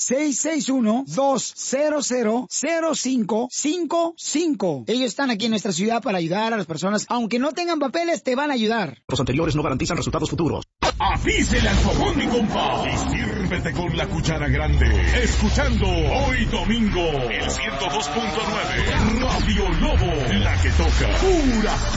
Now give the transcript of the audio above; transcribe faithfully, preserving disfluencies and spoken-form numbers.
seis seis uno, dos cero cero, cero cinco cinco cinco. Ellos están aquí en nuestra ciudad para ayudar a las personas. Aunque no tengan papeles, te van a ayudar. Los anteriores no garantizan resultados futuros. Avísele al fogón, mi compa, y sírvete con la cuchara grande. Escuchando hoy domingo el ciento dos punto nueve Radio Lobo, la que toca pura